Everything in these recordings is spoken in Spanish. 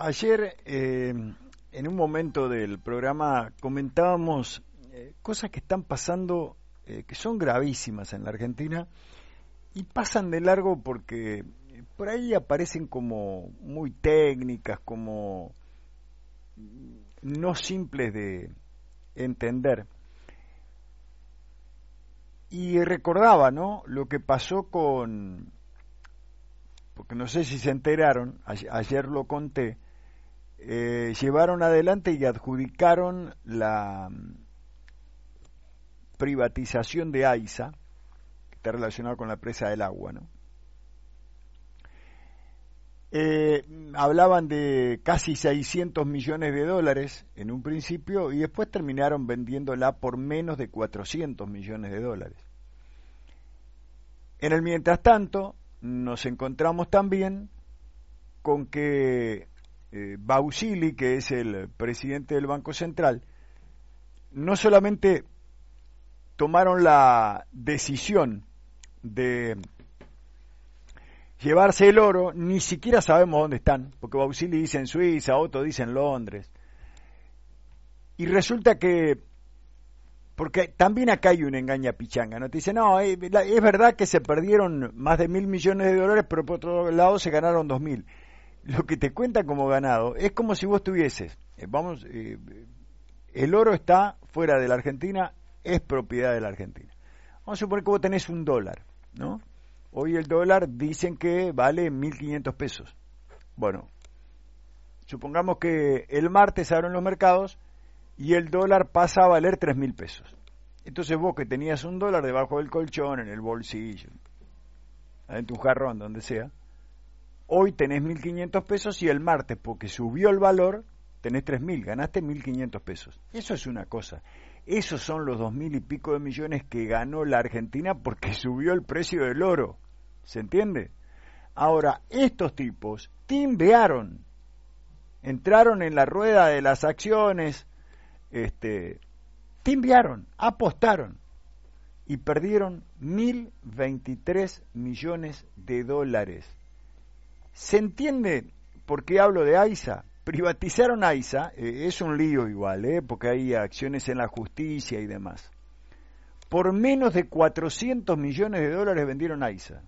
Ayer, en un momento del programa, comentábamos cosas que están pasando, que son gravísimas en la Argentina, y pasan de largo porque por ahí aparecen como muy técnicas, como no simples de entender. Y recordaba, ¿no?, lo que pasó porque no sé si se enteraron, ayer lo conté. Llevaron adelante y adjudicaron la privatización de AISA, que está relacionada con la presa del agua, ¿no? Hablaban de casi 600 millones de dólares en un principio y después terminaron vendiéndola por menos de 400 millones de dólares. En el mientras tanto, nos encontramos también con que Bausili, que es el presidente del Banco Central, no solamente tomaron la decisión de llevarse el oro, ni siquiera sabemos dónde están, porque Bausili dice en Suiza, otro dice en Londres, y resulta que, porque también acá hay una engaña pichanga, ¿no? Te dicen, no, es verdad que se perdieron más de 1.000 millones de dólares, pero por otro lado se ganaron 2.000. Lo que te cuenta como ganado es como si vos tuvieses, el oro está fuera de la Argentina, es propiedad de la Argentina. Vamos a suponer que vos tenés $1, ¿no? Hoy el dólar dicen que vale 1.500 pesos. Bueno, supongamos que el martes abren los mercados y el dólar pasa a valer 3.000 pesos. Entonces vos que tenías $1 debajo del colchón, en el bolsillo, en tu jarrón, donde sea, hoy tenés 1.500 pesos y el martes, porque subió el valor, tenés 3.000, ganaste 1.500 pesos. Eso es una cosa. Esos son los 2.000 y pico de millones que ganó la Argentina porque subió el precio del oro. ¿Se entiende? Ahora, estos tipos timbearon, entraron en la rueda de las acciones, timbearon, apostaron y perdieron 1.023 millones de dólares. ¿Se entiende por qué hablo de AISA? Privatizaron AISA, es un lío igual, porque hay acciones en la justicia y demás. Por menos de 400 millones de dólares vendieron AISA.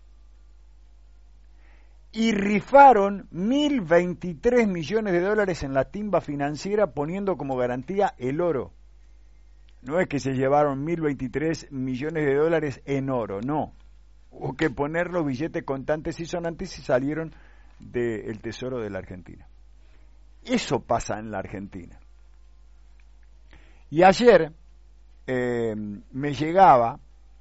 Y rifaron 1.023 millones de dólares en la timba financiera poniendo como garantía el oro. No es que se llevaron 1.023 millones de dólares en oro, no. Hubo que poner los billetes contantes y sonantes y salieron del Tesoro de la Argentina. Eso pasa en la Argentina. Y ayer me llegaba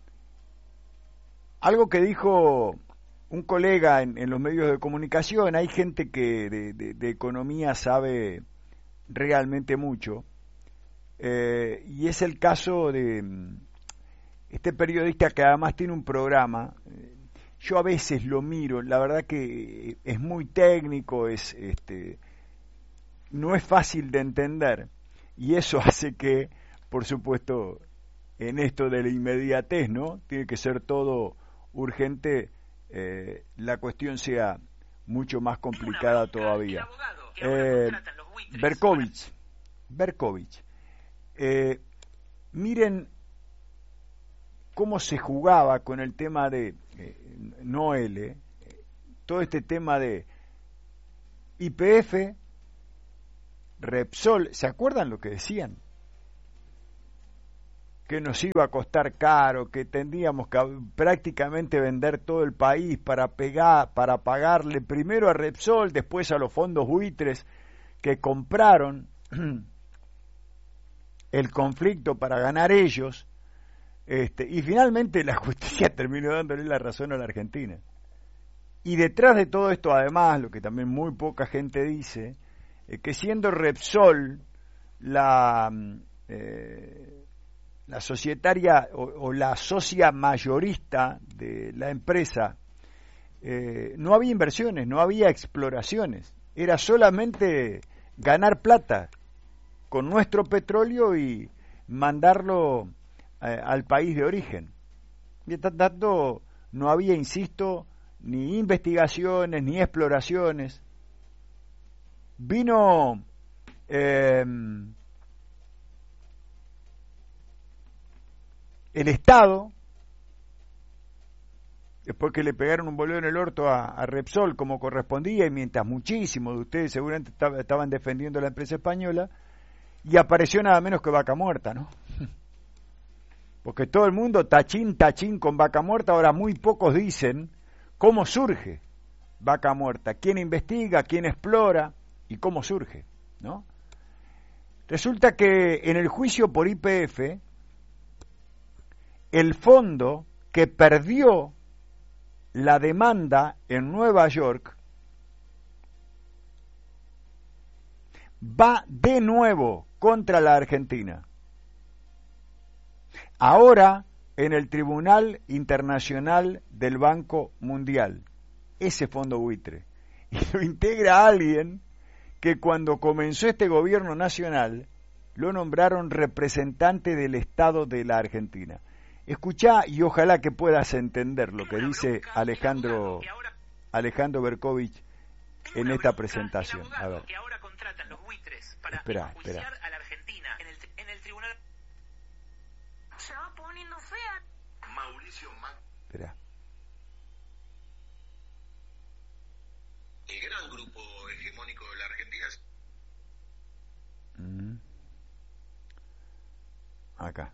algo que dijo un colega en los medios de comunicación. Hay gente que de economía sabe realmente mucho, y es el caso de este periodista que además tiene un programa. Yo a veces lo miro, la verdad que es muy técnico, no es fácil de entender, y eso hace que, por supuesto, en esto de la inmediatez, ¿no?, tiene que ser todo urgente, la cuestión sea mucho más complicada todavía. Berkovich. Miren cómo se jugaba con el tema de Noel, todo este tema de YPF, Repsol. ¿Se acuerdan lo que decían? Que nos iba a costar caro, que tendríamos que prácticamente vender todo el país para pagarle primero a Repsol, después a los fondos buitres que compraron el conflicto para ganar ellos, y finalmente la justicia terminó dándole la razón a la Argentina. Y detrás de todo esto, además, lo que también muy poca gente dice, que siendo Repsol la societaria o la socia mayorista de la empresa, no había inversiones, no había exploraciones, era solamente ganar plata con nuestro petróleo y mandarlo al país de origen. Mientras tanto, no había, insisto, ni investigaciones, ni exploraciones. Vino el Estado, después que le pegaron un boleo en el orto a Repsol como correspondía, y mientras muchísimos de ustedes seguramente estaban defendiendo la empresa española, y apareció nada menos que Vaca Muerta, ¿no? Porque todo el mundo tachín con Vaca Muerta. Ahora muy pocos dicen cómo surge Vaca Muerta, quién investiga, quién explora y cómo surge, ¿no? Resulta que en el juicio por YPF, el fondo que perdió la demanda en Nueva York va de nuevo contra la Argentina. Ahora en el Tribunal Internacional del Banco Mundial, ese fondo buitre. Y lo integra alguien que cuando comenzó este gobierno nacional lo nombraron representante del Estado de la Argentina. Escuchá y ojalá que puedas entender lo que dice Alejandro Berkovich en esta presentación. A ver. Espera. A la Argentina en el tribunal. Se va poniendo fea. Mauricio Macri. Espera. El gran grupo hegemónico de la Argentina. Acá.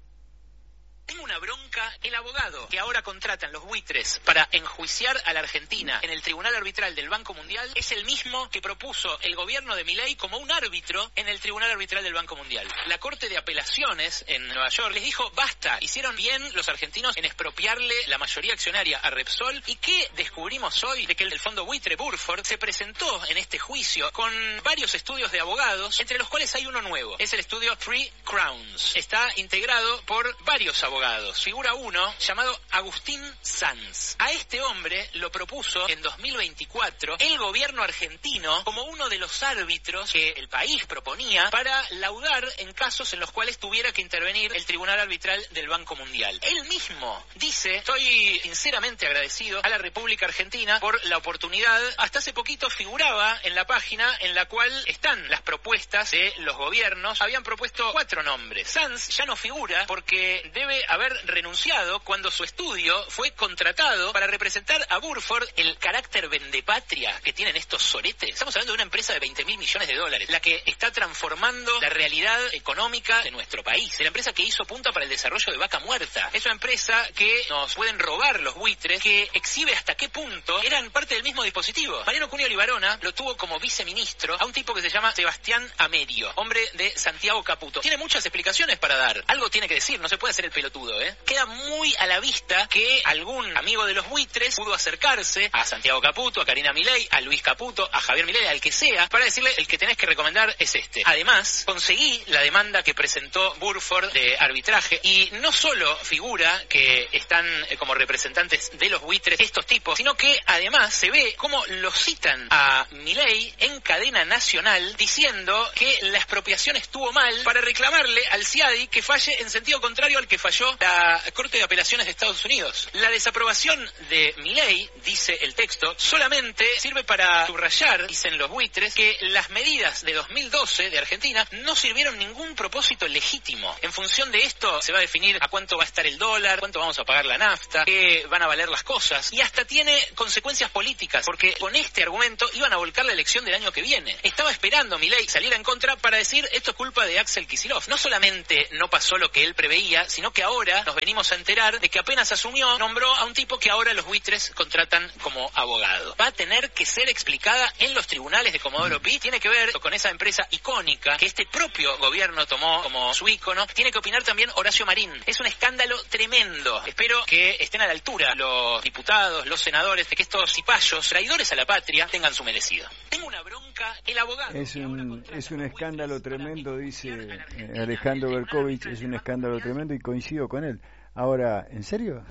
Tengo una bronca. El abogado que ahora contratan los buitres para enjuiciar a la Argentina en el Tribunal Arbitral del Banco Mundial es el mismo que propuso el gobierno de Milei como un árbitro en el Tribunal Arbitral del Banco Mundial. La Corte de Apelaciones en Nueva York les dijo, basta, hicieron bien los argentinos en expropiarle la mayoría accionaria a Repsol. ¿Y qué descubrimos hoy? De que el fondo buitre Burford se presentó en este juicio con varios estudios de abogados, entre los cuales hay uno nuevo. Es el estudio Three Crowns. Está integrado por varios abogados. Figura uno llamado Agustín Sanz. A este hombre lo propuso en 2024 el gobierno argentino como uno de los árbitros que el país proponía para laudar en casos en los cuales tuviera que intervenir el Tribunal Arbitral del Banco Mundial. Él mismo dice, estoy sinceramente agradecido a la República Argentina por la oportunidad. Hasta hace poquito figuraba en la página en la cual están las propuestas de los gobiernos. Habían propuesto 4 nombres. Sanz ya no figura porque debe haber renunciado cuando su estudio fue contratado para representar a Burford. El carácter vendepatria que tienen estos soretes. Estamos hablando de una empresa de 20.000 millones de dólares, la que está transformando la realidad económica de nuestro país. La empresa que hizo punta para el desarrollo de Vaca Muerta. Es una empresa que nos pueden robar los buitres, que exhibe hasta qué punto eran parte del mismo dispositivo. Mariano Cunio Libarona lo tuvo como viceministro a un tipo que se llama Sebastián Amerio, hombre de Santiago Caputo. Tiene muchas explicaciones para dar. Algo tiene que decir, no se puede hacer el pelotudo. Queda muy a la vista que algún amigo de los buitres pudo acercarse a Santiago Caputo, a Karina Milei, a Luis Caputo, a Javier Milei, al que sea, para decirle el que tenés que recomendar es este. Además, conseguí la demanda que presentó Burford de arbitraje y no solo figura que están como representantes de los buitres estos tipos, sino que además se ve cómo lo citan a Milei en cadena nacional diciendo que la expropiación estuvo mal para reclamarle al CIADI que falle en sentido contrario al que falló la Corte de Apelaciones de Estados Unidos. La desaprobación de Milei, dice el texto, solamente sirve para subrayar, dicen los buitres, que las medidas de 2012 de Argentina no sirvieron ningún propósito legítimo. En función de esto se va a definir a cuánto va a estar el dólar, cuánto vamos a pagar la nafta, qué van a valer las cosas, y hasta tiene consecuencias políticas, porque con este argumento iban a volcar la elección del año que viene. Estaba esperando Milei salir en contra para decir esto es culpa de Axel Kicillof. No solamente no pasó lo que él preveía, sino que ahora nos venimos a enterar de que apenas asumió, nombró a un tipo que ahora los buitres contratan como abogado. Va a tener que ser explicada en los tribunales de Comodoro Pi. Tiene que ver con esa empresa icónica que este propio gobierno tomó como su ícono. Tiene que opinar también Horacio Marín. Es un escándalo tremendo. Espero que estén a la altura los diputados, los senadores, de que estos cipayos, traidores a la patria, tengan su merecido. Tengo una bronca, el abogado. Es un escándalo tremendo, dice Alejandro Berkovich, es un escándalo tremendo y coincido con él. Ahora, ¿en serio?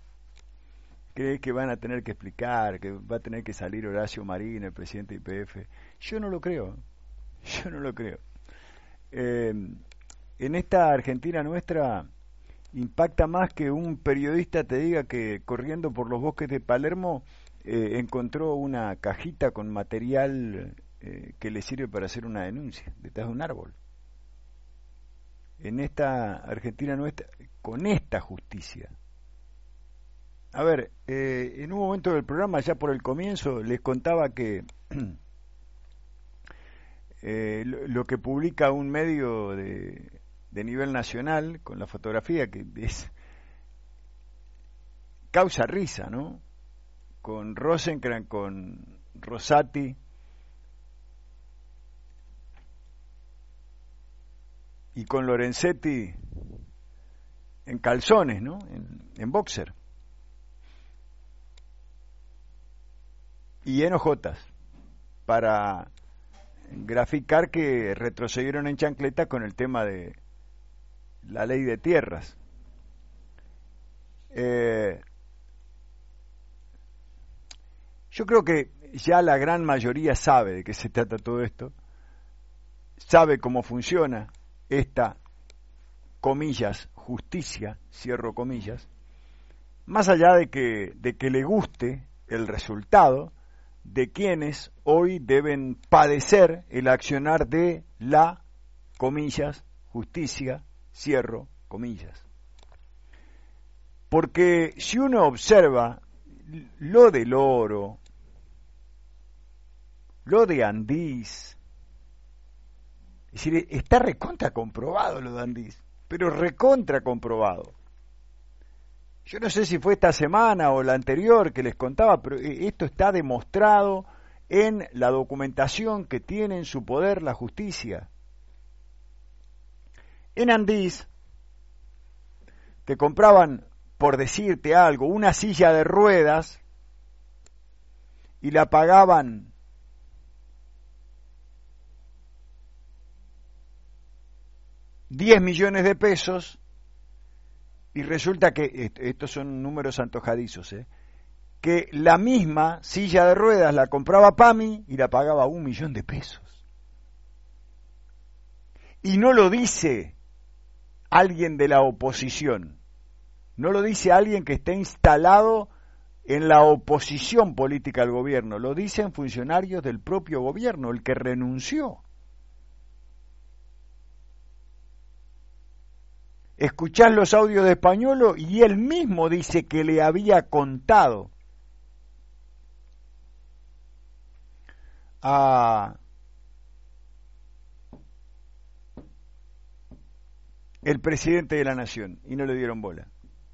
¿Crees que van a tener que explicar, que va a tener que salir Horacio Marín, el presidente de YPF? Yo no lo creo. En esta Argentina nuestra impacta más que un periodista te diga que corriendo por los bosques de Palermo encontró una cajita con material que le sirve para hacer una denuncia detrás de un árbol. En esta Argentina nuestra, con esta justicia. A ver, en un momento del programa, ya por el comienzo, les contaba que lo que publica un medio de nivel nacional con la fotografía, que es causa risa, ¿no? Con Rosenkrantz, con Rosati y con Lorenzetti en calzones, ¿no? En boxer y en ojotas, para graficar que retrocedieron en chancleta con el tema de la ley de tierras. Yo creo que ya la gran mayoría sabe de qué se trata todo esto, sabe cómo funciona esta, comillas, justicia, cierro comillas, más allá de que le guste el resultado de quienes hoy deben padecer el accionar de la, comillas, justicia, cierro comillas. Porque si uno observa lo del oro, lo de Andís, es decir, está recontra comprobado lo de Andís, pero recontra comprobado. Yo no sé si fue esta semana o la anterior que les contaba, pero esto está demostrado en la documentación que tiene en su poder la justicia. En Andís te compraban, por decirte algo, una silla de ruedas y la pagaban $10 millones, y resulta que, estos son números antojadizos, que la misma silla de ruedas la compraba PAMI y la pagaba $1 millón. Y no lo dice alguien de la oposición, no lo dice alguien que esté instalado en la oposición política al gobierno, lo dicen funcionarios del propio gobierno, el que renunció. Escuchás los audios de Españolo y él mismo dice que le había contado a el presidente de la nación y no le dieron bola.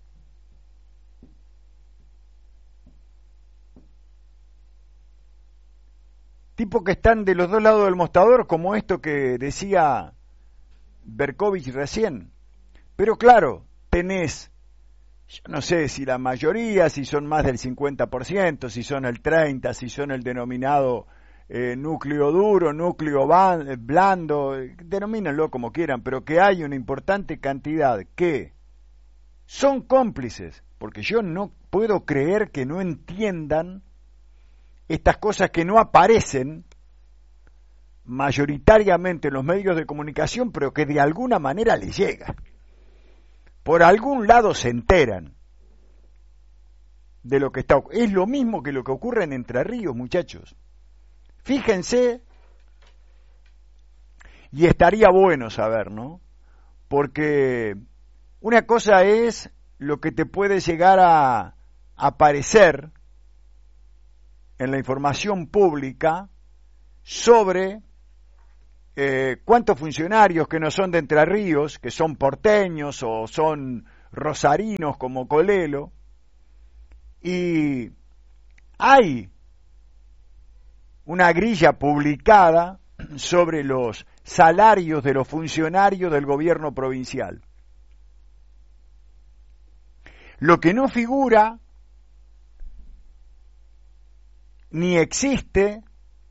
Tipos que están de los dos lados del mostrador, como esto que decía Berkovich recién. Pero claro, tenés, yo no sé si la mayoría, si son más del 50%, si son el 30%, si son el denominado núcleo duro, núcleo blando, denomínenlo como quieran, pero que hay una importante cantidad que son cómplices, porque yo no puedo creer que no entiendan estas cosas que no aparecen mayoritariamente en los medios de comunicación, pero que de alguna manera les llega. Por algún lado se enteran de lo que está ocurriendo. Es lo mismo que lo que ocurre en Entre Ríos, muchachos. Fíjense, y estaría bueno saber, ¿no? Porque una cosa es lo que te puede llegar a aparecer en la información pública sobre cuántos funcionarios que no son de Entre Ríos, que son porteños o son rosarinos como Colelo, y hay una grilla publicada sobre los salarios de los funcionarios del gobierno provincial. Lo que no figura ni existe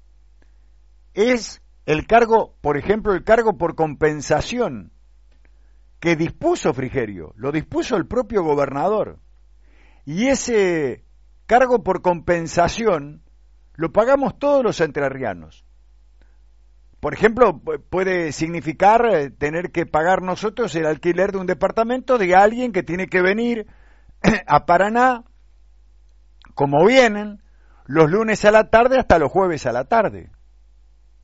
es el cargo, por ejemplo, el cargo por compensación que dispuso Frigerio, lo dispuso el propio gobernador. Y ese cargo por compensación lo pagamos todos los entrerrianos. Por ejemplo, puede significar tener que pagar nosotros el alquiler de un departamento de alguien que tiene que venir a Paraná, como vienen, los lunes a la tarde hasta los jueves a la tarde.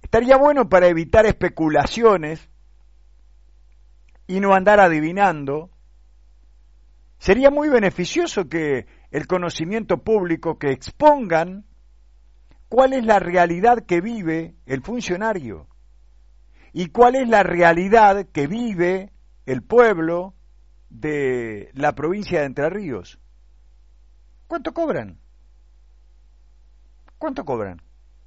Estaría bueno para evitar especulaciones y no andar adivinando. Sería muy beneficioso que el conocimiento público, que expongan cuál es la realidad que vive el funcionario y cuál es la realidad que vive el pueblo de la provincia de Entre Ríos. ¿Cuánto cobran? ¿Cuánto cobran?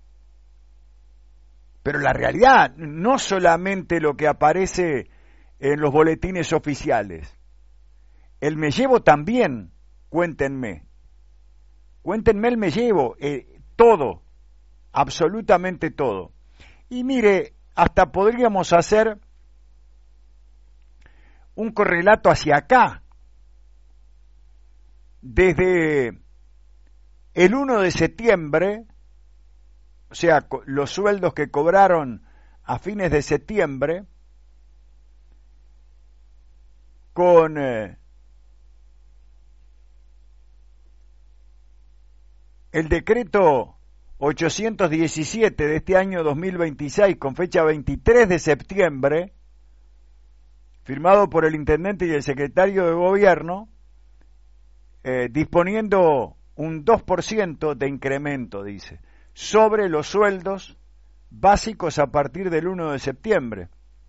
Pero la realidad, no solamente lo que aparece en los boletines oficiales. El me llevo también, cuéntenme. Cuéntenme el me llevo, todo, absolutamente todo. Y mire, hasta podríamos hacer un correlato hacia acá. Desde el 1 de septiembre, o sea, los sueldos que cobraron a fines de septiembre, con el decreto 817 de este año 2026, con fecha 23 de septiembre, firmado por el intendente y el secretario de gobierno, disponiendo un 2% de incremento, dice, sobre los sueldos básicos a partir del 1 de septiembre.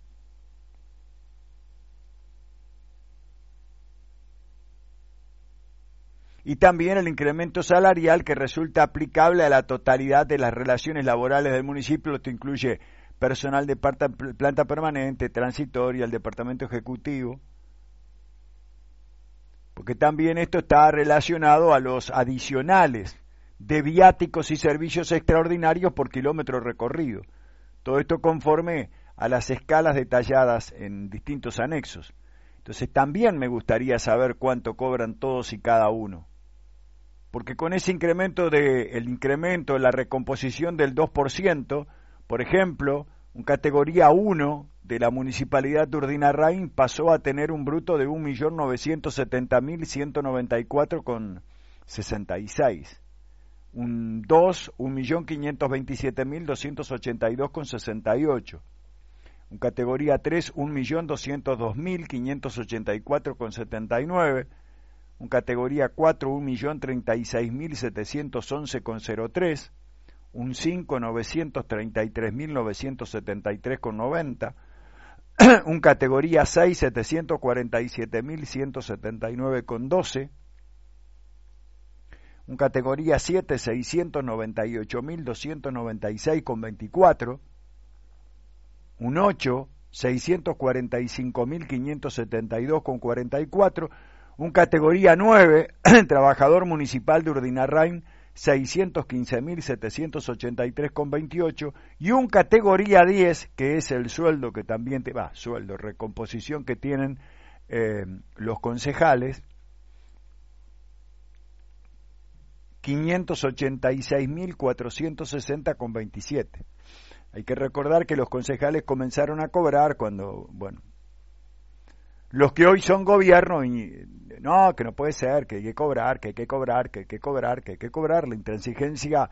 Y también el incremento salarial que resulta aplicable a la totalidad de las relaciones laborales del municipio. Esto incluye personal de planta permanente, transitoria, el departamento ejecutivo, porque también esto está relacionado a los adicionales de viáticos y servicios extraordinarios por kilómetro recorrido. Todo esto conforme a las escalas detalladas en distintos anexos. Entonces también me gustaría saber cuánto cobran todos y cada uno. Porque con ese incremento la recomposición del 2%, por ejemplo, un categoría 1 de la municipalidad de Urdinarrain pasó a tener un bruto de 1.970.194,66. Un 2, 1.527.282,68. Un categoría 3, 1.202.584,79. Un categoría 4, 1.036.711,03, un 5, 933.973,90, un categoría 6, 747.179,12, un categoría 7, 698.296,24, un 8, 645.572,44, un categoría 9, trabajador municipal de Urdinarrain, 615.783,28, y un categoría 10, que es el sueldo que también recomposición que tienen los concejales, 586.460,27. Hay que recordar que los concejales comenzaron a cobrar cuando, los que hoy son gobierno, y no, que no puede ser, que hay que cobrar, que hay que cobrar, que hay que cobrar, que hay que cobrar. La intransigencia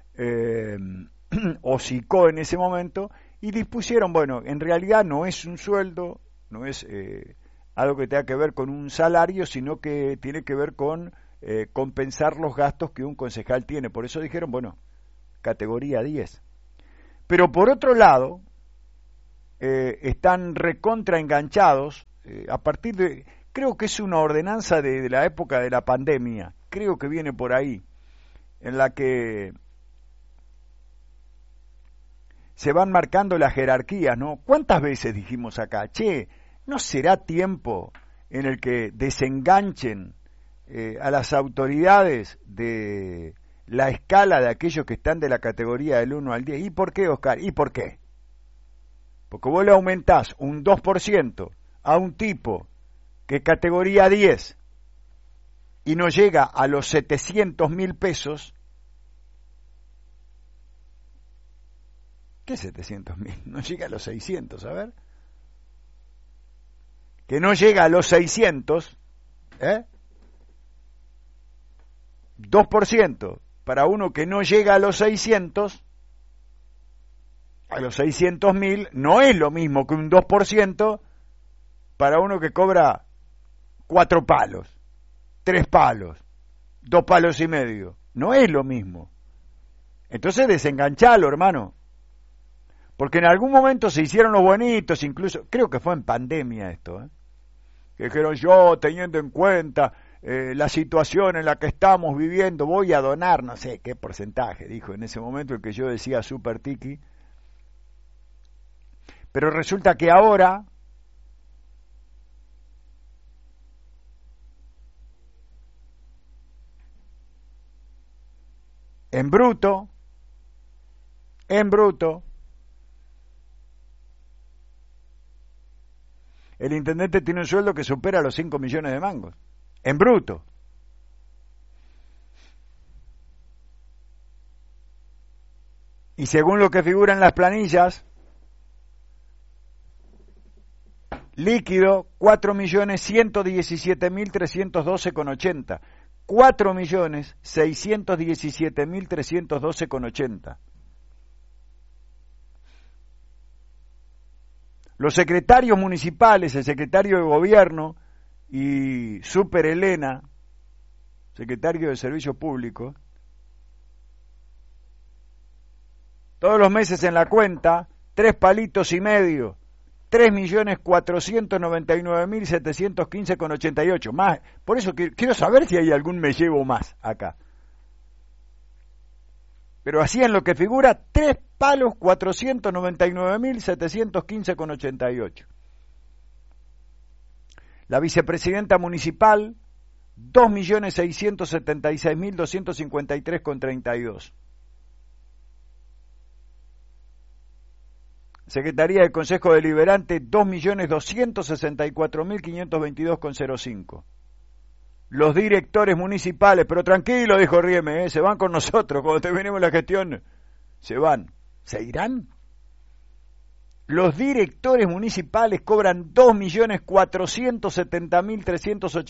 hocicó en ese momento y dispusieron, en realidad no es un sueldo, no es algo que tenga que ver con un salario, sino que tiene que ver con compensar los gastos que un concejal tiene. Por eso dijeron, categoría 10. Pero por otro lado, están recontra enganchados, a partir de, creo que es una ordenanza de la época de la pandemia, creo que viene por ahí, en la que se van marcando las jerarquías, ¿no? ¿Cuántas veces dijimos acá, no será tiempo en el que desenganchen a las autoridades de la escala de aquellos que están de la categoría del 1 al 10? ¿Y por qué, Oscar? ¿Y por qué? Porque vos le aumentás un 2% a un tipo que categoría 10 y no llega a los 700.000 pesos. ¿Qué 700.000? No llega a los 600, a ver. Que no llega a los 600, 2% para uno que no llega a los 600, a los 600.000 no es lo mismo que un 2% para uno que cobra 4 palos, 3 palos, 2 palos y medio. No es lo mismo. Entonces desenganchalo, hermano. Porque en algún momento se hicieron los bonitos, incluso, creo que fue en pandemia esto, que dijeron, yo teniendo en cuenta la situación en la que estamos viviendo, voy a donar, no sé qué porcentaje, dijo en ese momento el que yo decía super tiki. Pero resulta que ahora en bruto, el intendente tiene un sueldo que supera los 5 millones de mangos. En bruto. Y según lo que figura en las planillas, líquido 4.117.312,80. 4.617.312,80. Los secretarios municipales, el secretario de gobierno y Super Elena, secretario de Servicio Público, todos los meses en la cuenta, 3 palitos y medio, 3.499.715,88. Más, por eso quiero saber si hay algún me llevo más acá. Pero así en lo que figura, 3 palos 499.715,88. La vicepresidenta municipal, 2.676.253,32. Secretaría del Consejo Deliberante, 2.264.522,05. Los directores municipales, pero tranquilo, dijo Rieme, se van con nosotros, cuando terminemos la gestión, se van. ¿Se irán? Los directores municipales cobran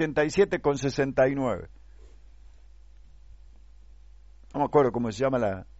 2.470.387,69. No me acuerdo cómo se llama